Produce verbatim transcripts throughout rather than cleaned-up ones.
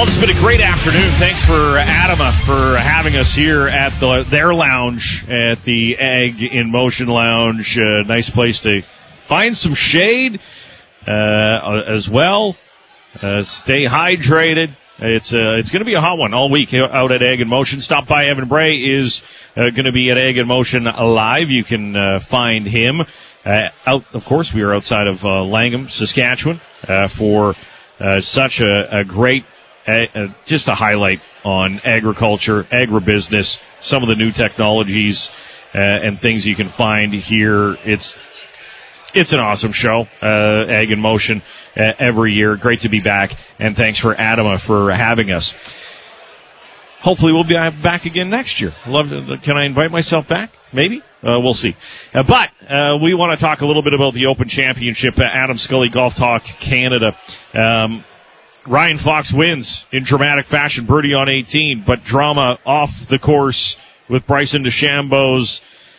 Well, it's been a great afternoon. Thanks for Adama for having us here at the, their lounge at the Egg in Motion Lounge. Uh, nice place to find some shade uh, as well. Uh, stay hydrated. It's uh, it's going to be a hot one all week out at Egg in Motion. Stop by. Evan Bray is uh, going to be at Egg in Motion live. You can uh, find him uh, out. Of course, we are outside of uh, Langham, Saskatchewan, uh, for uh, such a, a great. Uh, just a highlight on agriculture, agribusiness, some of the new technologies uh, and things you can find here. It's it's an awesome show, uh, Egg in Motion, uh, every year. Great to be back, and thanks for Adama for having us. Hopefully we'll be back again next year. Love to, can I invite myself back? Maybe? Uh, we'll see. Uh, but uh, we want to talk a little bit about the Open Championship. Uh, Adam Scully, Golf Talk Canada. Um Ryan Fox wins in dramatic fashion, birdie on eighteen, but drama off the course with Bryson DeChambeau's,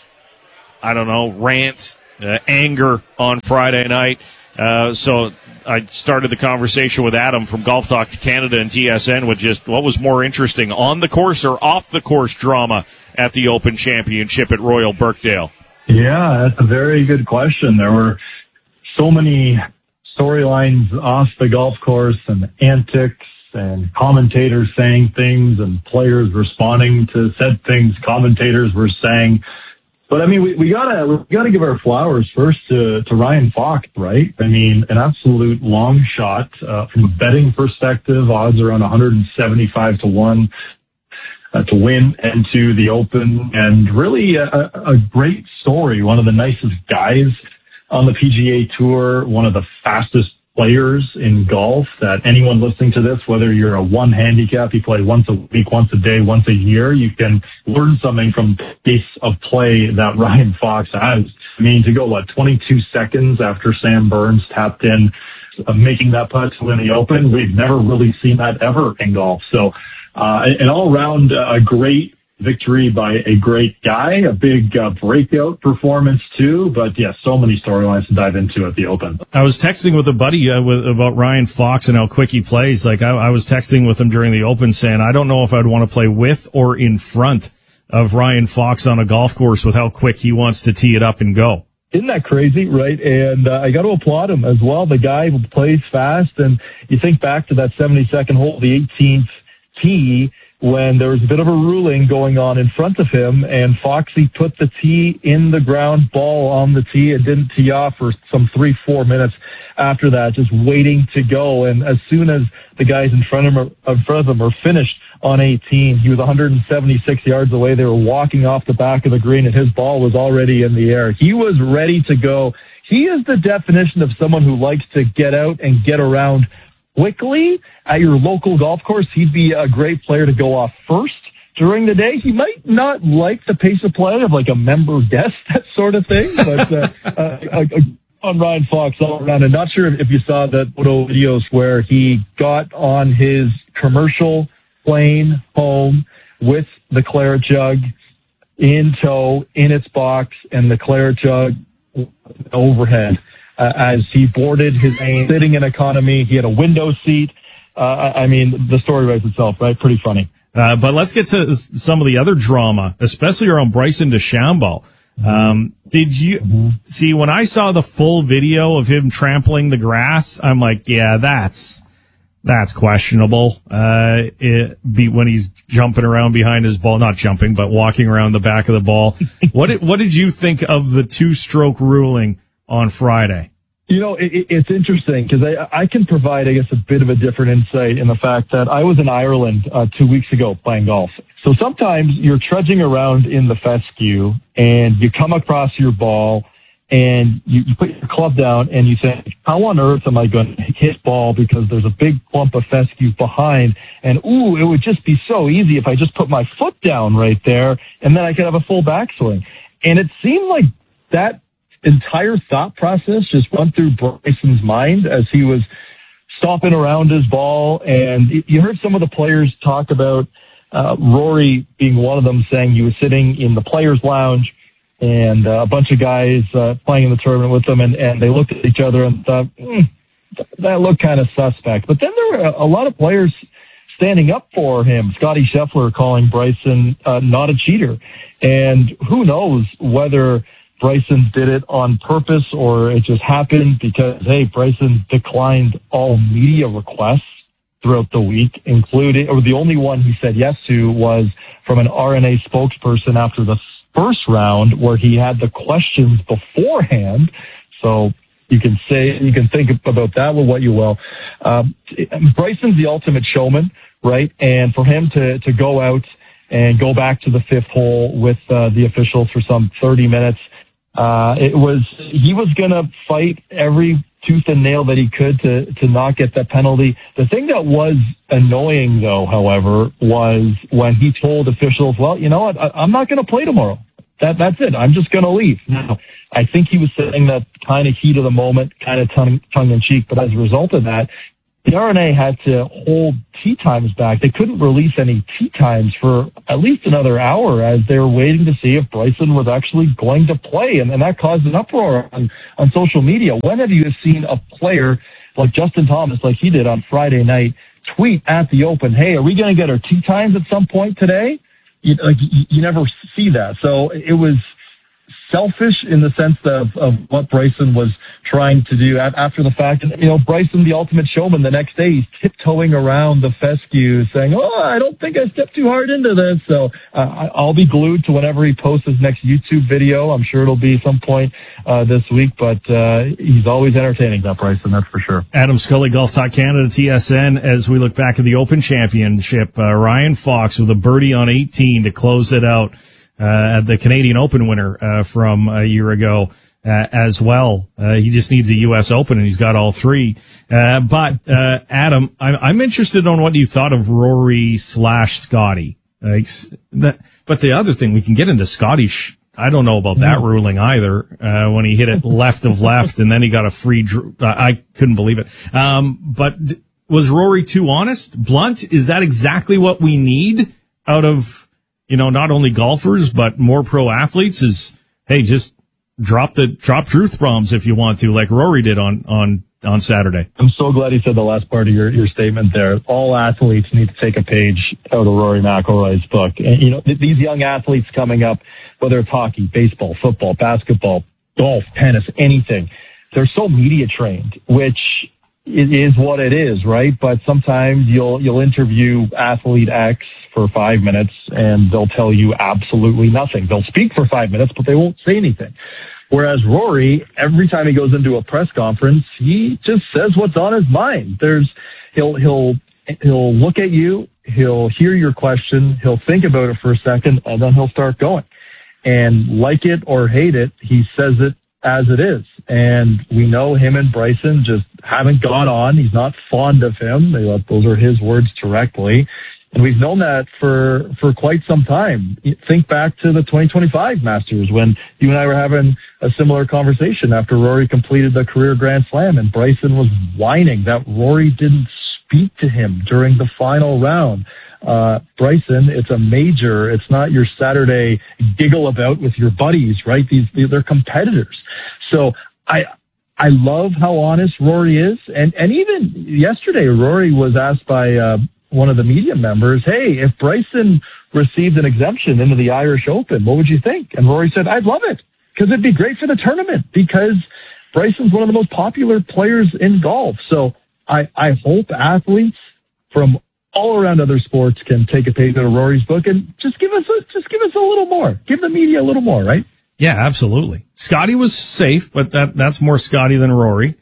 I don't know, rant, uh, anger on Friday night. Uh, so I started the conversation with Adam from Golf Talk Canada and T S N with just what was more interesting, on the course or off the course drama at the Open Championship at Royal Birkdale? Yeah, that's a very good question. There were so many storylines off the golf course and antics and commentators saying things and players responding to said things commentators were saying. But I mean, we, we gotta, we gotta give our flowers first to, to Ryan Fox, right? I mean, an absolute long shot, uh, from a betting perspective, odds around one seventy-five to one, uh, to win into the Open, and really a, a great story. One of the nicest guys on the P G A Tour, one of the fastest players in golf that anyone listening to this, whether you're a one handicap, you play once a week, once a day, once a year, you can learn something from the pace of play that Ryan Fox has. I mean, to go, what, twenty-two seconds after Sam Burns tapped in, uh, making that putt to win the Open, we've never really seen that ever in golf. So, uh, an all-around, uh, a great victory by a great guy, a big uh, breakout performance too, but yeah, so many storylines to dive into at the Open. I was texting with a buddy uh, with, about Ryan Fox and how quick he plays. Like I, I was texting with him during the Open saying, I don't know if I'd want to play with or in front of Ryan Fox on a golf course with how quick he wants to tee it up and go. Isn't that crazy, right? And uh, I got to applaud him as well. The guy plays fast, and you think back to that seventy-second hole, the eighteenth tee, when there was a bit of a ruling going on in front of him, and Foxy put the tee in the ground, ball on the tee, and didn't tee off for some three, four minutes after that, just waiting to go. And as soon as the guys in front of him, in front of him are finished on eighteen, he was one hundred seventy-six yards away. They were walking off the back of the green, and his ball was already in the air. He was ready to go. He is the definition of someone who likes to get out and get around quickly at your local golf course. He'd be a great player to go off first during the day. He might not like the pace of play of like a member guest, that sort of thing, but uh, uh, on Ryan Fox all around. And not sure if you saw the photo videos where he got on his commercial plane home with the claret jug in tow, in its box, and the claret jug overhead. Uh, as he boarded his plane, sitting in economy. He had a window seat. Uh, I mean, the story writes itself, right? Pretty funny. Uh, but let's get to some of the other drama, especially around Bryson DeChambeau. Mm-hmm. Um, did you mm-hmm. see when I saw the full video of him trampling the grass? I'm like, yeah, that's, that's questionable. Uh, it be when he's jumping around behind his ball, not jumping, but walking around the back of the ball. what did, what did you think of the two stroke ruling on Friday? You know, it, it's interesting because I, I can provide, I guess, a bit of a different insight in the fact that I was in Ireland uh, two weeks ago playing golf. So sometimes you're trudging around in the fescue and you come across your ball and you, you put your club down and you think, how on earth am I going to hit ball because there's a big clump of fescue behind? And, ooh, it would just be so easy if I just put my foot down right there and then I could have a full backswing. And it seemed like that entire thought process just went through Bryson's mind as he was stomping around his ball. And you heard some of the players talk about uh, Rory being one of them, saying he was sitting in the players' lounge and uh, a bunch of guys uh, playing in the tournament with them, and, and they looked at each other and thought, mm, that looked kind of suspect. But then there were a lot of players standing up for him. Scotty Scheffler calling Bryson uh, not a cheater. And who knows whether Bryson did it on purpose or it just happened because, hey, Bryson declined all media requests throughout the week, including, or the only one he said yes to was from an R N A spokesperson after the first round where he had the questions beforehand. So you can say, you can think about that with what you will. Um, Bryson's the ultimate showman, right? And for him to, to go out and go back to the fifth hole with uh, the officials for some thirty minutes, uh, it was, he was going to fight every tooth and nail that he could to, to not get that penalty. The thing that was annoying though, however, was when he told officials, well, you know what, I, I'm not going to play tomorrow. That, that's it. I'm just going to leave. Now, I think he was saying that kind of heat of the moment, kind of tongue, tongue in cheek, but as a result of that, the R N A had to hold tee times back. They couldn't release any tee times for at least another hour as they were waiting to see if Bryson was actually going to play. And, and that caused an uproar on, on social media. When have you seen a player like Justin Thomas, like he did on Friday night, tweet at the Open, hey, are we going to get our tee times at some point today? You, like, you, you never see that. So it was selfish in the sense of, of what Bryson was trying to do after the fact. And, you know, Bryson, the ultimate showman, the next day, he's tiptoeing around the fescue saying, oh, I don't think I stepped too hard into this. So uh, I'll be glued to whenever he posts his next YouTube video. I'm sure it'll be some point uh, this week, but uh, he's always entertaining, that Bryson, that's for sure. Adam Scully, Golf Talk Canada, T S N. As we look back at the Open Championship, uh, Ryan Fox with a birdie on eighteen to close it out. Uh, the Canadian Open winner, uh, from a year ago, uh, as well. Uh, he just needs a U S Open and he's got all three. Uh, but, uh, Adam, I'm, I'm interested on what you thought of Rory slash Scotty. Like, that, but the other thing, we can get into Scotty. Sh- I don't know about that ruling either, uh, when he hit it left of left and then he got a free, dr- I couldn't believe it. Um, but d- was Rory too honest? Blunt? Is that exactly what we need out of, you know, not only golfers, but more pro athletes? Is, hey, just drop the, drop truth bombs if you want to, like Rory did on, on, on Saturday. I'm so glad he said the last part of your, your statement there. All athletes need to take a page out of Rory McIlroy's book. And, you know, th- these young athletes coming up, whether it's hockey, baseball, football, basketball, golf, tennis, anything, they're so media trained, which it is what it is, right? But sometimes you'll, you'll interview athlete X for five minutes and they'll tell you absolutely nothing. They'll speak for five minutes, but they won't say anything. Whereas Rory, every time he goes into a press conference, he just says what's on his mind. There's, he'll, he'll, he'll look at you, he'll hear your question, he'll think about it for a second, and then he'll start going. And like it or hate it, he says it as it is. And we know him and Bryson just haven't gone on. He's not fond of him. Those are his words directly. And we've known that for, for quite some time. Think back to the twenty twenty-five Masters when you and I were having a similar conversation after Rory completed the career Grand Slam and Bryson was whining that Rory didn't speak to him during the final round. Uh, Bryson, it's a major. It's not your Saturday giggle about with your buddies, right? These, they're competitors. So I, I love how honest Rory is. And, and even yesterday, Rory was asked by, uh, one of the media members, hey, if Bryson received an exemption into the Irish Open, what would you think? And Rory said, I'd love it because it'd be great for the tournament because Bryson's one of the most popular players in golf. So I, I hope athletes from all around other sports can take a page out of Rory's book and just give us a, just give us a little more. Give the media a little more, right? Yeah, absolutely. Scotty was safe, but that, that's more Scotty than Rory.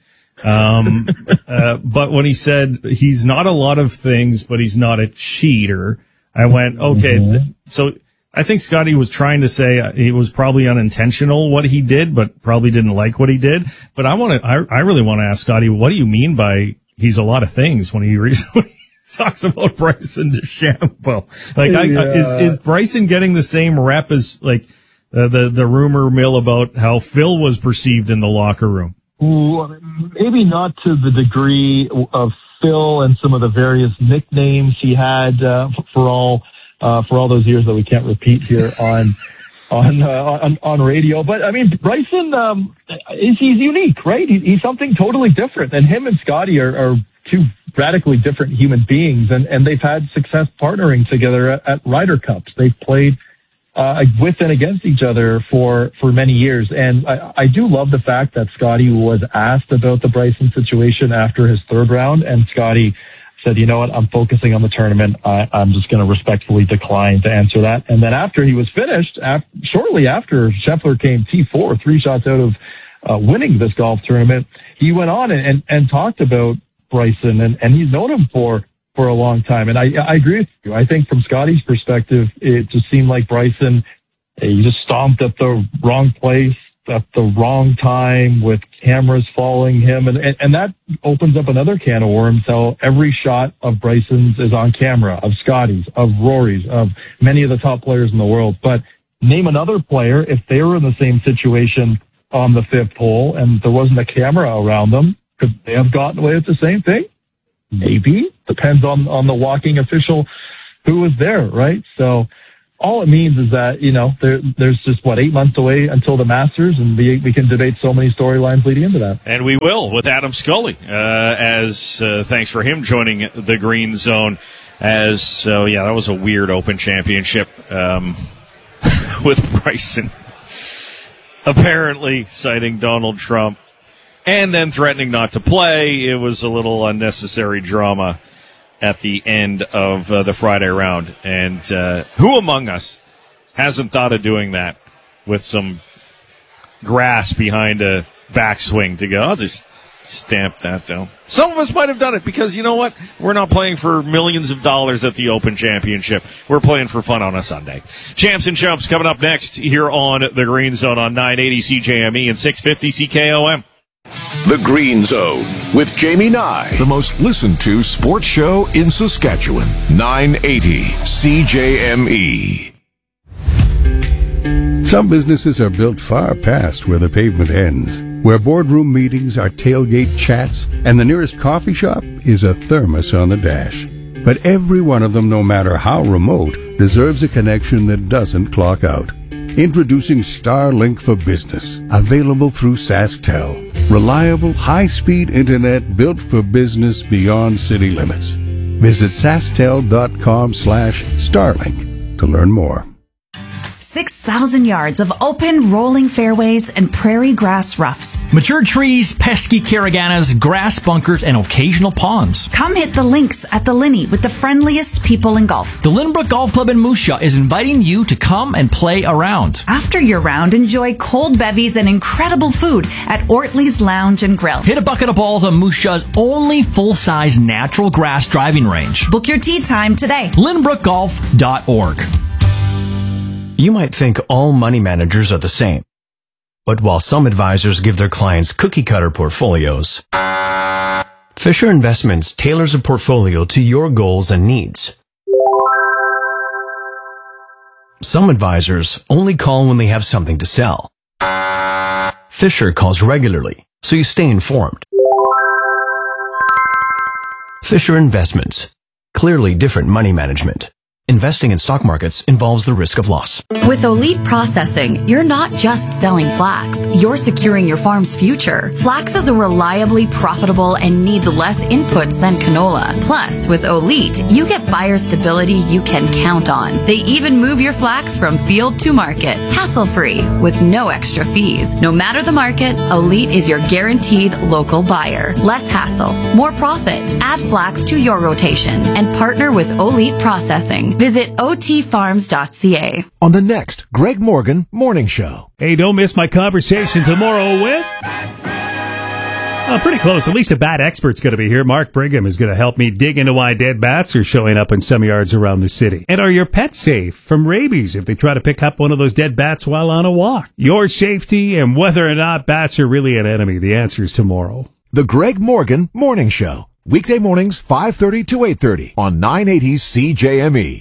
Um, uh, but when he said he's not a lot of things, but he's not a cheater, I went, okay. Mm-hmm. Th- so I think Scotty was trying to say uh, it was probably unintentional what he did, but probably didn't like what he did. But I want to, I, I really want to ask Scotty, what do you mean by he's a lot of things when he, re- when he talks about Bryson DeChambeau? Like, I, yeah. I, is, is Bryson getting the same rep as like uh, the, the rumor mill about how Phil was perceived in the locker room? Maybe not to the degree of Phil and some of the various nicknames he had uh, for all uh, for all those years that we can't repeat here on on uh, on, on radio. But I mean, Bryson um, is he's unique, right? He, he's something totally different, and him and Scotty are, are two radically different human beings, and, and they've had success partnering together at, at Ryder Cups. They've played uh, with and against each other for, for many years. And I, I do love the fact that Scotty was asked about the Bryson situation after his third round, and Scotty said, you know what, I'm focusing on the tournament. I, I'm just going to respectfully decline to answer that. And then after he was finished, af- shortly after Scheffler came T four, three shots out of uh, winning this golf tournament, he went on and, and, and talked about Bryson, and, and he's known him for, for a long time. And I, I agree with you. I think from Scotty's perspective, it just seemed like Bryson, he just stomped at the wrong place at the wrong time with cameras following him. And, and, and that opens up another can of worms, how every shot of Bryson's is on camera, of Scotty's, of Rory's, of many of the top players in the world. But name another player, if they were in the same situation on the fifth hole and there wasn't a camera around them, could they have gotten away with the same thing? Maybe. Depends on, on the walking official who was there, right? So all it means is that, you know, there, there's just, what, eight months away until the Masters, and we, we can debate so many storylines leading into that. And we will with Adam Scully, uh, as uh, thanks for him joining the Green Zone. As, so, yeah, that was a weird Open Championship um, with Bryson apparently citing Donald Trump and then threatening not to play. It was a little unnecessary drama at the end of uh, the Friday round. And uh, who among us hasn't thought of doing that with some grass behind a backswing to go, I'll just stamp that down. Some of us might have done it because, you know what? We're not playing for millions of dollars at the Open Championship. We're playing for fun on a Sunday. Champs and Chumps coming up next here on the Green Zone on nine eighty C J M E and six fifty C K O M. The Green Zone with Jamie Nye, the most listened to sports show in Saskatchewan. nine eighty C J M E. Some businesses are built far past where the pavement ends, where boardroom meetings are tailgate chats, and the nearest coffee shop is a thermos on the dash. But every one of them, no matter how remote, deserves a connection that doesn't clock out. Introducing Starlink for Business, available through SaskTel. Reliable, high-speed internet built for business beyond city limits. Visit sastel.com slash Starlink to learn more. six thousand yards of open, rolling fairways and prairie grass roughs. Mature trees, pesky caraganas, grass bunkers, and occasional ponds. Come hit the links at the Linney with the friendliest people in golf. The Lynbrook Golf Club in Moose Jaw is inviting you to come and play around. After your round, enjoy cold bevies and incredible food at Ortley's Lounge and Grill. Hit a bucket of balls on Moose Jaw's only full-size natural grass driving range. Book your tee time today. lynbrook golf dot org. You might think all money managers are the same. But while some advisors give their clients cookie-cutter portfolios, Fisher Investments tailors a portfolio to your goals and needs. Some advisors only call when they have something to sell. Fisher calls regularly, so you stay informed. Fisher Investments. Clearly different money management. Investing in stock markets involves the risk of loss. With Elite Processing, you're not just selling flax. You're securing your farm's future. Flax is a reliably profitable and needs less inputs than canola. Plus, with Elite, you get buyer stability you can count on. They even move your flax from field to market, hassle-free, with no extra fees. No matter the market, Elite is your guaranteed local buyer. Less hassle, more profit. Add flax to your rotation and partner with Elite Processing. Visit o t farms dot c a. On the next Greg Morgan Morning Show. Hey, don't miss my conversation tomorrow with... Oh, pretty close. At least a bat expert's going to be here. Mark Brigham is going to help me dig into why dead bats are showing up in some yards around the city. And are your pets safe from rabies if they try to pick up one of those dead bats while on a walk? Your safety and whether or not bats are really an enemy. The answer is tomorrow. The Greg Morgan Morning Show. Weekday mornings, five thirty to eight thirty on nine eighty C J M E.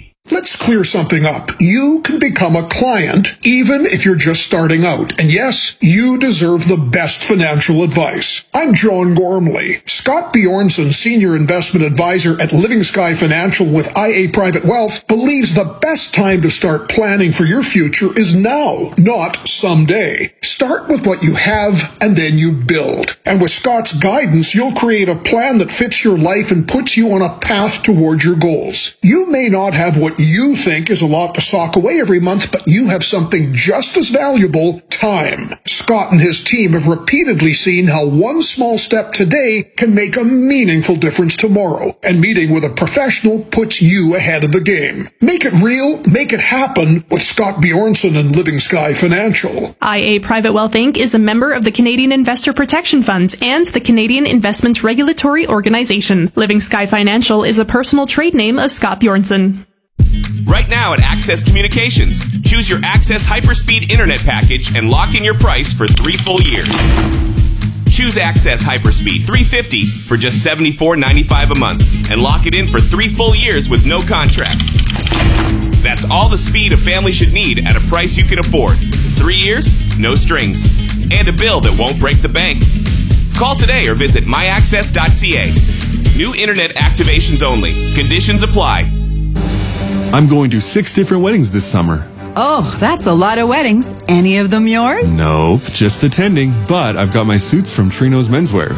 Let's clear something up. You can become a client even if you're just starting out. And yes, you deserve the best financial advice. I'm John Gormley. Scott Bjornson, Senior Investment Advisor at Living Sky Financial with I A Private Wealth, believes the best time to start planning for your future is now, not someday. Start with what you have and then you build. And with Scott's guidance, you'll create a plan that fits your life and puts you on a path toward your goals. You may not have what you think is a lot to sock away every month, but you have something just as valuable, time. Scott and his team have repeatedly seen how one small step today can make a meaningful difference tomorrow, and meeting with a professional puts you ahead of the game. Make it real, make it happen with Scott Bjornson and Living Sky Financial. I A Private Wealth Incorporated is a member of the Canadian Investor Protection Fund and the Canadian Investment Regulatory Organization. Living Sky Financial is a personal trade name of Scott Bjornson. Right now at Access Communications, choose your Access Hyperspeed Internet package and lock in your price for three full years. Choose Access Hyperspeed three fifty for just seventy-four ninety-five a month and lock it in for three full years with no contracts. That's all the speed a family should need at a price you can afford. Three years, no strings, and a bill that won't break the bank. Call today or visit my access dot c a. New internet activations only. Conditions apply. I'm going to six different weddings this summer. Oh, that's a lot of weddings. Any of them yours? Nope, just attending. But I've got my suits from Trino's Menswear.